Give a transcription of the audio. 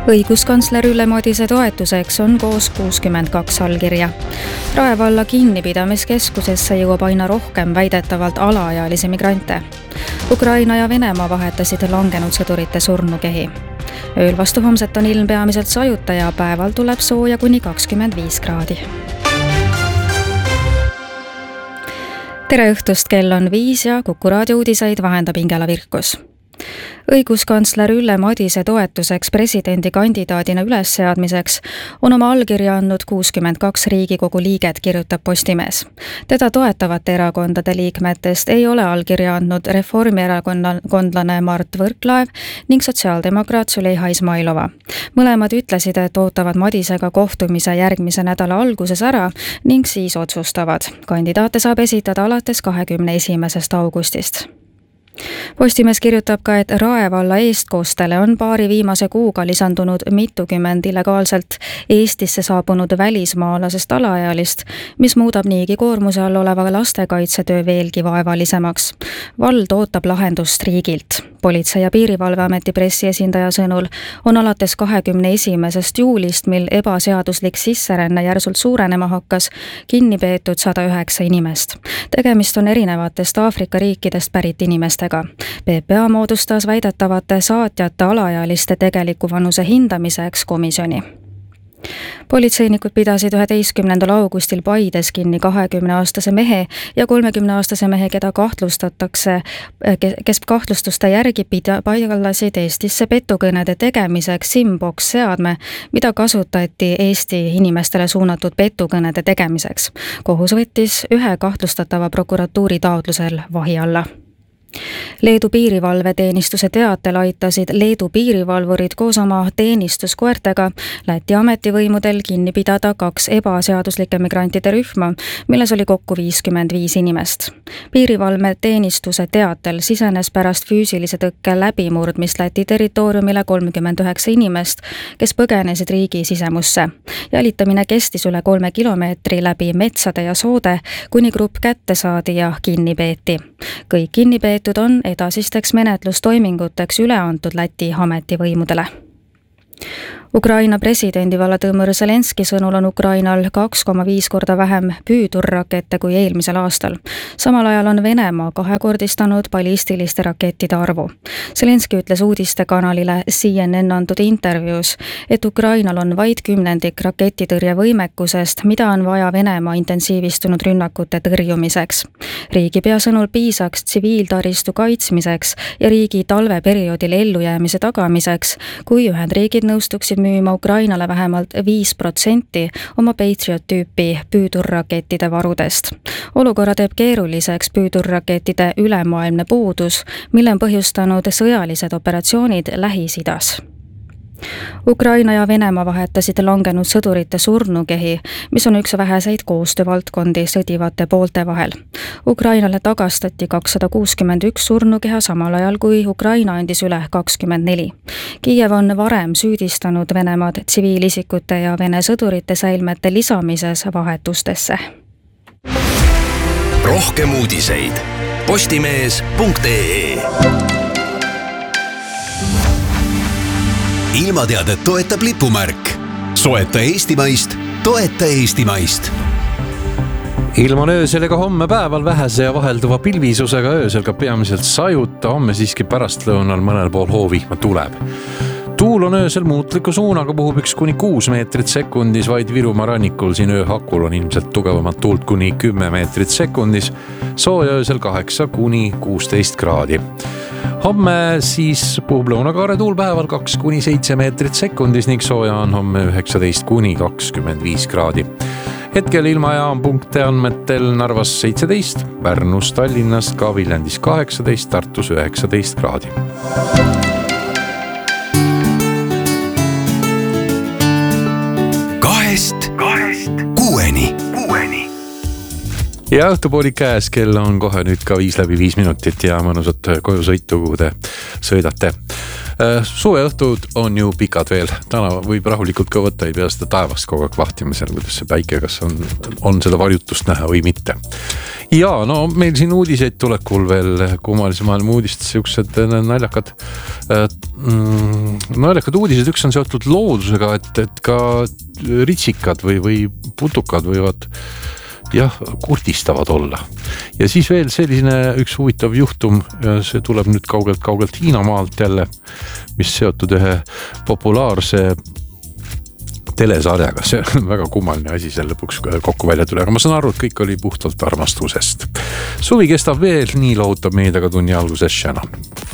Õiguskantsler Ülle Madise toetuseks on koos 62 allkirja. Rae valla kinnipidamiskeskusesse jõuab aina rohkem väidetavalt alaealisi migrante. Ukraina ja Venemaa vahetasid langenud sõdurite surnukehi. Ööl vastu homset on ilm peamiselt sajuta ja päeval tuleb sooja kuni 25 kraadi. Tere õhtust, kell on 5 ja Kuku raadio uudiseid vahendab Ingela Virkus. Õiguskantsler Ülle Madise toetuseks presidendikandidaadina ülesseadmiseks on oma allkirja andnud 62 Riigikogu liiget, kirjutab Postimees. Teda toetavate erakondade liikmetest ei ole allkirja andnud reformierakondlane Mart Võrklaev ning sotsiaaldemokraat Züleyxa Izmailova. Mõlemad ütlesid, et ootavad Madisega kohtumise järgmise nädala alguses ära ning siis otsustavad. Kandidaate saab esitada alates 21. augustist. Postimees kirjutab ka, et Rae valla eestkoostele on paari viimase kuuga lisandunud mitukümmend illegaalselt Eestisse saabunud välismaalasest alaealist, mis muudab niigi koormuse all oleva lastekaitsetöö veelgi vaevalisemaks. Vald ootab lahendust riigilt. Politsei- ja Piirivalveameti pressiesindaja sõnul on alates 21. juulist, mil ebaseaduslik sisseränne järsult suurenema hakkas, kinni peetud 109 inimest. Tegemist on erinevatest Aafrika riikidest pärit inimestega. PPA moodustas väidetavate saatjate alaealiste tegeliku vanuse hindamiseks komisjoni. Politseinikud pidasid 11. augustil Paides kinni 20-aastase mehe ja 30-aastase mehe, kes kahtlustuste järgi paigallasid Eestisse petukõnede tegemiseks SIM-box seadme, mida kasutati Eesti inimestele suunatud petukõnede tegemiseks. Kohus võttis ühe kahtlustatava prokuratuuri taotlusel vahi alla. Leedu piirivalveteenistuse teatel aitasid Leedu piirivalvurid koos oma teenistuskoertega Läti ametivõimudel kinni pidada 2 ebaseaduslike migrantide rühma, milles oli kokku 55 inimest. Piirivalveteenistuse teatel sisenes pärast füüsilise tõkke läbimurdmist Läti territooriumile 39 inimest, kes põgenesid riigi sisemusse. Jälitamine kestis üle 3 kilomeetri läbi metsade ja soode, kuni grupp kätte saadi ja kinni peeti. Kõik kinnipeetud on edasisteks menetlustoiminguteks üle antud Läti ametivõimudele. Ukraina presidendi Volodõmõr Zelenski sõnul on Ukrainal 2,5 korda vähem püüturrakette kui eelmisel aastal. Samal ajal on Venemaa kahekordistanud ballistiliste rakettide arvu. Zelenski ütles uudistekanalile CNN antud intervjuus, et Ukrainal on vaid 10% raketitõrje võimekusest, mida on vaja Venemaa intensiivistunud rünnakute tõrjumiseks. Riigipea sõnul piisaks tsiviiltaristu kaitsmiseks ja riigi talveperioodil ellujäämise tagamiseks, kui Ühendriigid nõustuksid müüma Ukrainale vähemalt 5% oma Patriot-tüüpi püüturrakettide varudest. Olukorra teeb keeruliseks püüturrakettide ülemaailmne puudus, mille on põhjustanud sõjalised operatsioonid Lähis-Idas. Ukraina ja Venemaa vahetasid langenud sõdurite surnukehi, mis on üks väheseid koostöövaldkondi sõdivate poolte vahel. Ukrainale tagastati 261 surnukeha samal ajal, kui Ukraina andis üle 24. Kiiev on varem süüdistanud Venemaad tsiviilisikute ja Vene sõdurite säilmete lisamises vahetustesse. Rohkem uudiseid postimees.ee. Ilmateadet toetab lipumärk. Soeta eestimaist, toeta eestimaist. Ilm on öösel ega homme päeval vähese ja vahelduva pilvisusega, öösel ka peamiselt sajuta, homme siiski pärastlõunal mõnel pool hoovihma tuleb. Tuul on öösel muutliku suunaga, puhub 1–6 meetrit sekundis, vaid Virumaa rannikul siin ööhakul on ilmselt tugevamat tuult kuni 10 meetrit sekundis, sooja öösel 8–16 kraadi. Homme siis puhub lõunakaare tuul päeval 2–7 meetrit sekundis ning sooja on homme 19–25 kraadi. Hetkel ilmajaampunkte andmetel Narvas 17, Pärnus, Tallinnas, ka Viljandis 18, Tartus 19 kraadi. Kahest kuueni. Ja õhtupoolik käes, kell on kohe nüüd ka 5 ja mõnusat koju sõitu, kuhu te sõidate. Suveõhtud on ju pikad veel. Täna võib rahulikult ka võtta, ei pea seda taevast kogu aeg vahtima seal, kuidas see päike, kas on seda varjutust näha või mitte. Ja no meil siin uudiseid tulekul veel kummalise maailma uudist, siuksed naljakad naljakad uudised, üks on seotud loodusega, et ka ritsikad või putukad võivad kurdistavad olla. Ja siis veel selline üks huvitav juhtum, ja see tuleb nüüd kaugelt Hiinamaalt jälle, mis seotud ühe populaarse telesarjaga, see on väga kummaline asi seal lõpuks kokku välja tuli, aga ma saan aru, et kõik oli puhtalt armastusest. Suvi kestab veel, nii lohutab meid aga tunni alguses Shannon.